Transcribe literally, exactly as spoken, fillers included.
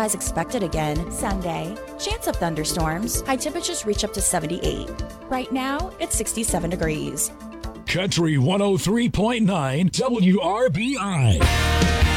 skies expected again Sunday. Chance of thunderstorms. High temperatures reach up to seventy-eight. Right now, it's sixty-seven degrees. Country one oh three point nine W R B I.